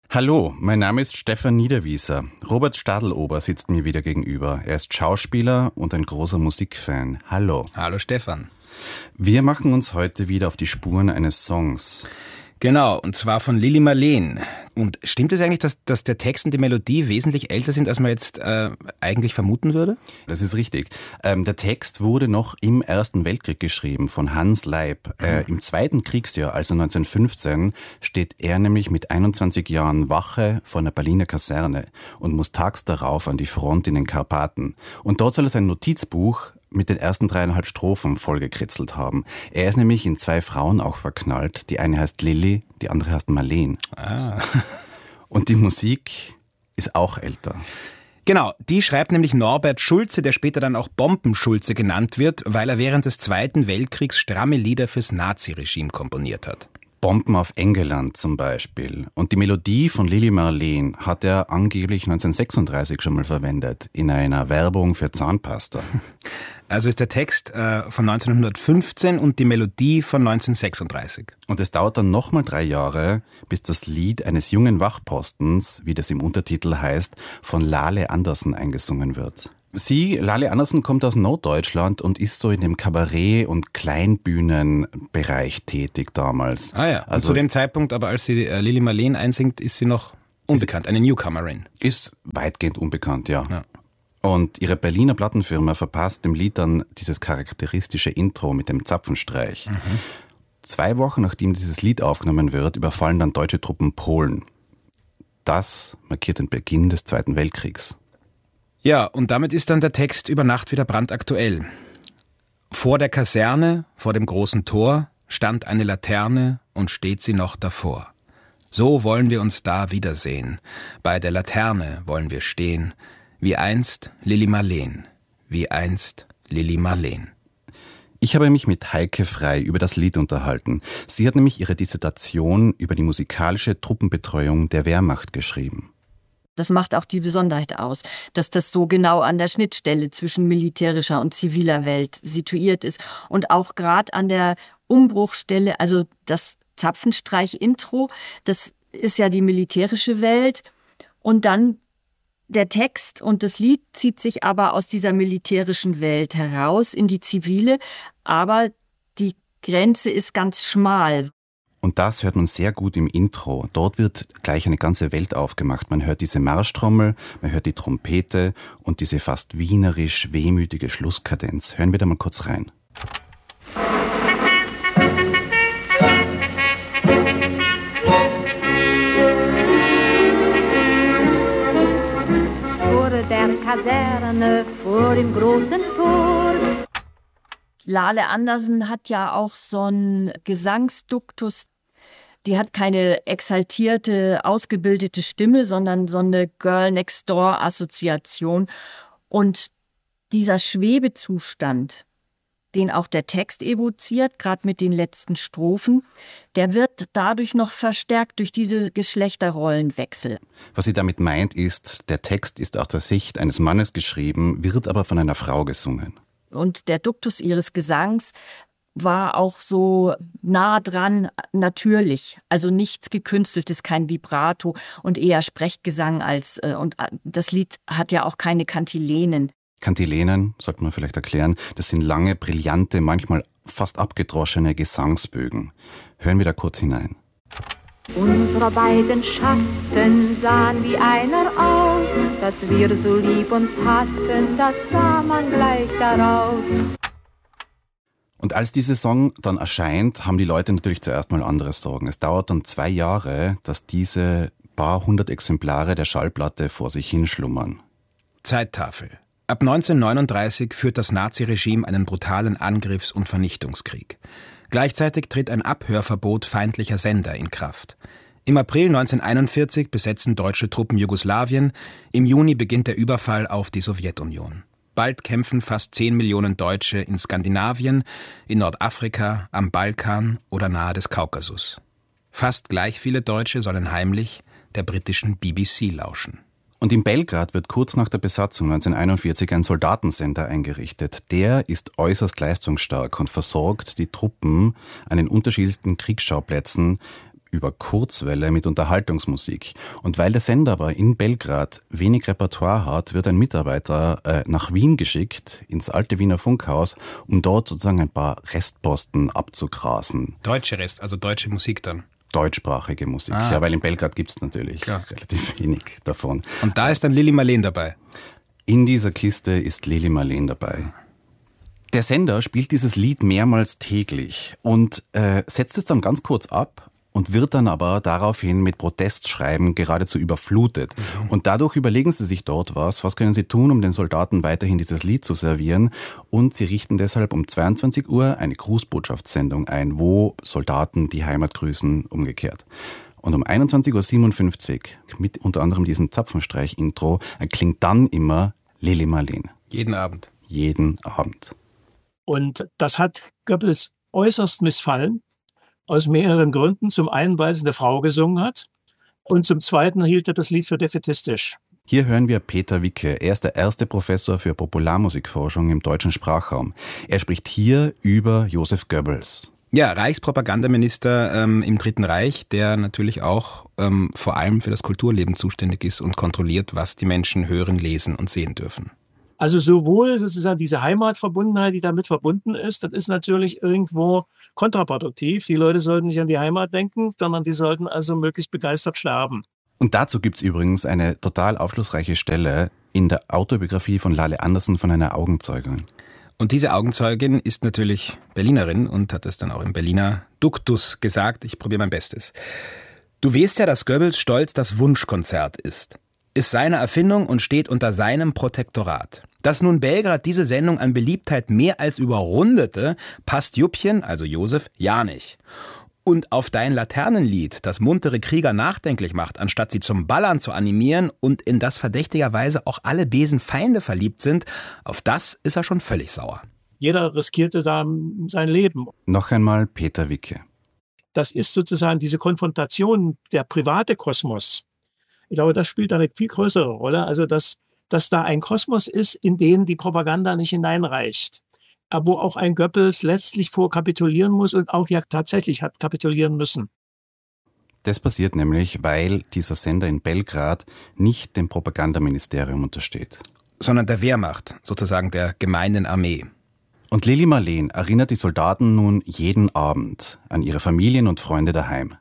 Hallo, mein Name ist Stefan Niederwieser. Robert Stadlober sitzt mir wieder gegenüber. Er ist Schauspieler und ein großer Musikfan. Hallo. Hallo Stefan. Wir machen uns heute wieder auf die Spuren eines Songs. Genau, und zwar von Lili Marleen. Und stimmt es eigentlich, dass der Text und die Melodie wesentlich älter sind, als man jetzt eigentlich vermuten würde? Das ist richtig. Der Text wurde noch im Ersten Weltkrieg geschrieben von Hans Leib. Im Zweiten Kriegsjahr, also 1915, steht er nämlich mit 21 Jahren Wache vor einer Berliner Kaserne und muss tags darauf an die Front in den Karpaten. Und dort soll er sein Notizbuch mit den ersten 3,5 Strophen vollgekritzelt haben. Er ist nämlich in 2 Frauen auch verknallt. Die eine heißt Lilli, die andere heißt Marleen. Ah. Und die Musik ist auch älter. Genau, die schreibt nämlich Norbert Schulze, der später dann auch Bomben-Schulze genannt wird, weil er während des Zweiten Weltkriegs stramme Lieder fürs Naziregime komponiert hat. Bomben auf Engeland zum Beispiel. Und die Melodie von Lili Marleen hat er angeblich 1936 schon mal verwendet, in einer Werbung für Zahnpasta. Also ist der Text von 1915 und die Melodie von 1936. Und es dauert dann nochmal 3 Jahre, bis das Lied eines jungen Wachpostens, wie das im Untertitel heißt, von Lale Andersen eingesungen wird. Sie, Lale Andersen, kommt aus Norddeutschland und ist so in dem Kabarett- und Kleinbühnenbereich tätig damals. Ah ja, also zu dem Zeitpunkt, aber als sie Lili Marleen einsingt, ist sie noch unbekannt, eine Newcomerin. Ist weitgehend unbekannt, ja. Und ihre Berliner Plattenfirma verpasst dem Lied dann dieses charakteristische Intro mit dem Zapfenstreich. 2 Wochen nachdem dieses Lied aufgenommen wird, überfallen dann deutsche Truppen Polen. Das markiert den Beginn des Zweiten Weltkriegs. Ja, und damit ist dann der Text über Nacht wieder brandaktuell. Vor der Kaserne, vor dem großen Tor, stand eine Laterne und steht sie noch davor. So wollen wir uns da wiedersehen. Bei der Laterne wollen wir stehen. Wie einst Lili Marleen. Wie einst Lili Marleen. Ich habe mich mit Heike Frey über das Lied unterhalten. Sie hat nämlich ihre Dissertation über die musikalische Truppenbetreuung der Wehrmacht geschrieben. Das macht auch die Besonderheit aus, dass das so genau an der Schnittstelle zwischen militärischer und ziviler Welt situiert ist und auch gerade an der Umbruchstelle, also das Zapfenstreich-Intro, das ist ja die militärische Welt und dann der Text und das Lied zieht sich aber aus dieser militärischen Welt heraus in die zivile, aber die Grenze ist ganz schmal. Und das hört man sehr gut im Intro. Dort wird gleich eine ganze Welt aufgemacht. Man hört diese Marschtrommel, man hört die Trompete und diese fast wienerisch wehmütige Schlusskadenz. Hören wir da mal kurz rein. Vor der Kaserne, vor dem großen Tor. Lale Andersen hat ja auch so einen Gesangsduktus. Die hat keine exaltierte, ausgebildete Stimme, sondern so eine Girl-Next-Door-Assoziation. Und dieser Schwebezustand, den auch der Text evoziert, gerade mit den letzten Strophen, der wird dadurch noch verstärkt durch diese Geschlechterrollenwechsel. Was sie damit meint ist, der Text ist aus der Sicht eines Mannes geschrieben, wird aber von einer Frau gesungen. Und der Duktus ihres Gesangs war auch so nah dran natürlich. Also nichts Gekünsteltes, kein Vibrato und eher Sprechgesang als, und das Lied hat ja auch keine Kantilenen. Kantilenen, sollte man vielleicht erklären, das sind lange, brillante, manchmal fast abgedroschene Gesangsbögen. Hören wir da kurz hinein. Unsere beiden Schatten sahen wie einer aus, dass wir so lieb uns hatten, das sah man gleich daraus. Und als dieser Song dann erscheint, haben die Leute natürlich zuerst mal andere Sorgen. Es dauert dann 2 Jahre, dass diese paar 100 Exemplare der Schallplatte vor sich hinschlummern. Zeittafel. Ab 1939 führt das Naziregime einen brutalen Angriffs- und Vernichtungskrieg. Gleichzeitig tritt ein Abhörverbot feindlicher Sender in Kraft. Im April 1941 besetzen deutsche Truppen Jugoslawien. Im Juni beginnt der Überfall auf die Sowjetunion. Bald kämpfen fast 10 Millionen Deutsche in Skandinavien, in Nordafrika, am Balkan oder nahe des Kaukasus. Fast gleich viele Deutsche sollen heimlich der britischen BBC lauschen. Und in Belgrad wird kurz nach der Besatzung 1941 ein Soldatensender eingerichtet. Der ist äußerst leistungsstark und versorgt die Truppen an den unterschiedlichsten Kriegsschauplätzen über Kurzwelle mit Unterhaltungsmusik. Und weil der Sender aber in Belgrad wenig Repertoire hat, wird ein Mitarbeiter nach Wien geschickt, ins alte Wiener Funkhaus, um dort sozusagen ein paar Restposten abzugrasen. Deutsche Musik dann? Deutschsprachige Musik, ja, weil in Belgrad gibt es natürlich relativ wenig davon. Und da ist dann Lili Marleen dabei? In dieser Kiste ist Lili Marleen dabei. Der Sender spielt dieses Lied mehrmals täglich und setzt es dann ganz kurz ab und wird dann aber daraufhin mit Protestschreiben geradezu überflutet. Und dadurch überlegen sie sich dort was können sie tun, um den Soldaten weiterhin dieses Lied zu servieren. Und sie richten deshalb um 22 Uhr eine Grußbotschaftssendung ein, wo Soldaten die Heimat grüßen, umgekehrt. Und um 21.57 Uhr, mit unter anderem diesem Zapfenstreich-Intro, klingt dann immer Lili Marleen. Jeden Abend? Jeden Abend. Und das hat Goebbels äußerst missfallen, aus mehreren Gründen. Zum einen, weil es eine Frau gesungen hat und zum zweiten hielt er das Lied für defätistisch. Hier hören wir Peter Wicke. Er ist der erste Professor für Popularmusikforschung im deutschen Sprachraum. Er spricht hier über Joseph Goebbels. Ja, Reichspropagandaminister im Dritten Reich, der natürlich auch vor allem für das Kulturleben zuständig ist und kontrolliert, was die Menschen hören, lesen und sehen dürfen. Also sowohl sozusagen diese Heimatverbundenheit, die damit verbunden ist, das ist natürlich irgendwo kontraproduktiv. Die Leute sollten nicht an die Heimat denken, sondern die sollten also möglichst begeistert sterben. Und dazu gibt's übrigens eine total aufschlussreiche Stelle in der Autobiografie von Lale Andersen von einer Augenzeugin. Und diese Augenzeugin ist natürlich Berlinerin und hat es dann auch im Berliner Duktus gesagt. Ich probiere mein Bestes. Du weißt ja, dass Goebbels Stolz das Wunschkonzert ist seine Erfindung und steht unter seinem Protektorat. Dass nun Belgrad diese Sendung an Beliebtheit mehr als überrundete, passt Juppchen, also Josef, ja nicht. Und auf dein Laternenlied, das muntere Krieger nachdenklich macht, anstatt sie zum Ballern zu animieren und in das verdächtigerweise auch alle Besenfeinde verliebt sind, auf das ist er schon völlig sauer. Jeder riskierte da sein Leben. Noch einmal Peter Wicke. Das ist sozusagen diese Konfrontation, der private Kosmos. Ich glaube, das spielt eine viel größere Rolle. Also, dass da ein Kosmos ist, in den die Propaganda nicht hineinreicht. Aber wo auch ein Goebbels letztlich vorkapitulieren muss und auch ja tatsächlich hat kapitulieren müssen. Das passiert nämlich, weil dieser Sender in Belgrad nicht dem Propagandaministerium untersteht. Sondern der Wehrmacht, sozusagen der gemeinen Armee. Und Lili Marleen erinnert die Soldaten nun jeden Abend an ihre Familien und Freunde daheim.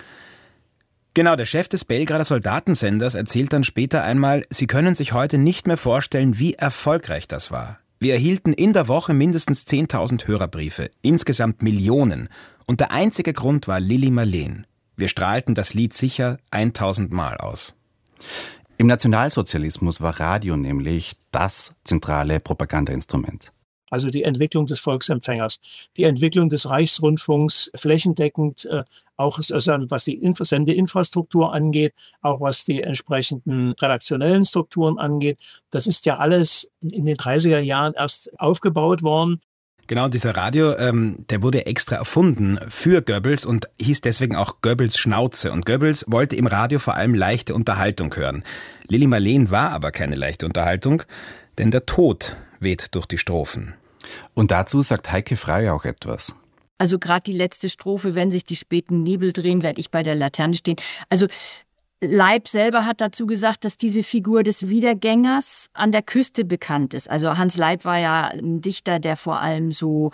Genau, der Chef des Belgrader Soldatensenders erzählt dann später einmal, sie können sich heute nicht mehr vorstellen, wie erfolgreich das war. Wir erhielten in der Woche mindestens 10.000 Hörerbriefe, insgesamt Millionen. Und der einzige Grund war Lili Marleen. Wir strahlten das Lied sicher 1000 Mal aus. Im Nationalsozialismus war Radio nämlich das zentrale Propagandainstrument. Also die Entwicklung des Volksempfängers, die Entwicklung des Reichsrundfunks flächendeckend, auch was die Sendeinfrastruktur angeht, auch was die entsprechenden redaktionellen Strukturen angeht. Das ist ja alles in den 30er Jahren erst aufgebaut worden. Genau, dieser Radio, der wurde extra erfunden für Goebbels und hieß deswegen auch Goebbels Schnauze. Und Goebbels wollte im Radio vor allem leichte Unterhaltung hören. Lili Marleen war aber keine leichte Unterhaltung, denn der Tod weht durch die Strophen. Und dazu sagt Heike Frey auch etwas. Also gerade die letzte Strophe, wenn sich die späten Nebel drehen, werde ich bei der Laterne stehen. Also Leib selber hat dazu gesagt, dass diese Figur des Wiedergängers an der Küste bekannt ist. Also Hans Leib war ja ein Dichter, der vor allem so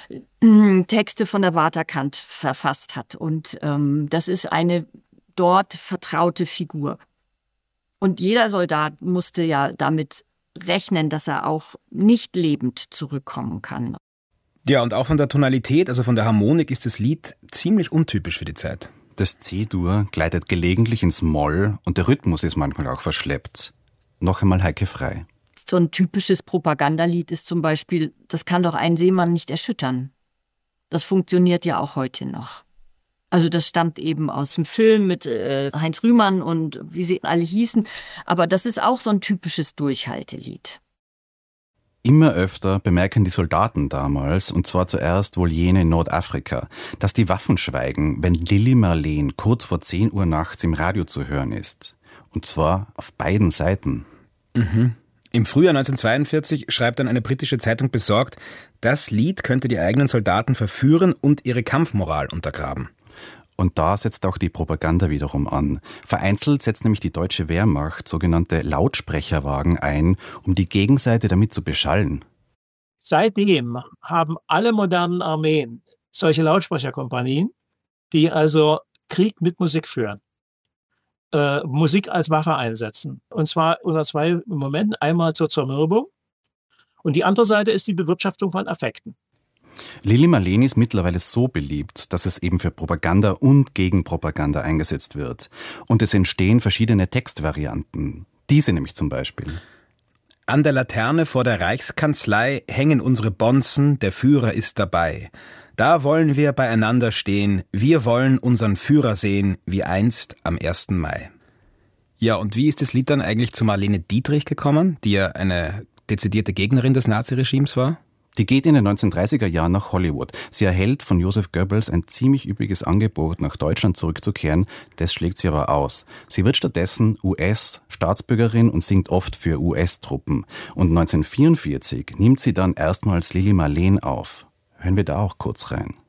Texte von der Waterkant verfasst hat. Und das ist eine dort vertraute Figur. Und jeder Soldat musste ja damit rechnen, dass er auch nicht lebend zurückkommen kann. Ja, und auch von der Tonalität, also von der Harmonik, ist das Lied ziemlich untypisch für die Zeit. Das C-Dur gleitet gelegentlich ins Moll und der Rhythmus ist manchmal auch verschleppt. Noch einmal Heike Frey. So ein typisches Propagandalied ist zum Beispiel, das kann doch einen Seemann nicht erschüttern. Das funktioniert ja auch heute noch. Also das stammt eben aus dem Film mit Heinz Rühmann und wie sie alle hießen. Aber das ist auch so ein typisches Durchhaltelied. Immer öfter bemerken die Soldaten damals, und zwar zuerst wohl jene in Nordafrika, dass die Waffen schweigen, wenn Lili Marleen kurz vor 10 Uhr nachts im Radio zu hören ist. Und zwar auf beiden Seiten. Mhm. Im Frühjahr 1942 schreibt dann eine britische Zeitung besorgt, das Lied könnte die eigenen Soldaten verführen und ihre Kampfmoral untergraben. Und da setzt auch die Propaganda wiederum an. Vereinzelt setzt nämlich die deutsche Wehrmacht sogenannte Lautsprecherwagen ein, um die Gegenseite damit zu beschallen. Seitdem haben alle modernen Armeen solche Lautsprecherkompanien, die also Krieg mit Musik führen. Musik als Waffe einsetzen. Und zwar unter zwei Momenten. Einmal zur Zermürbung und die andere Seite ist die Bewirtschaftung von Affekten. Lili Marleen ist mittlerweile so beliebt, dass es eben für Propaganda und Gegenpropaganda eingesetzt wird. Und es entstehen verschiedene Textvarianten. Diese nämlich zum Beispiel. An der Laterne vor der Reichskanzlei hängen unsere Bonzen, der Führer ist dabei. Da wollen wir beieinander stehen, wir wollen unseren Führer sehen, wie einst am 1. Mai. Ja, und wie ist das Lied dann eigentlich zu Marlene Dietrich gekommen, die ja eine dezidierte Gegnerin des Naziregimes war? Die geht in den 1930er Jahren nach Hollywood. Sie erhält von Joseph Goebbels ein ziemlich üppiges Angebot, nach Deutschland zurückzukehren. Das schlägt sie aber aus. Sie wird stattdessen US-Staatsbürgerin und singt oft für US-Truppen. Und 1944 nimmt sie dann erstmals Lili Marleen auf. Hören wir da auch kurz rein.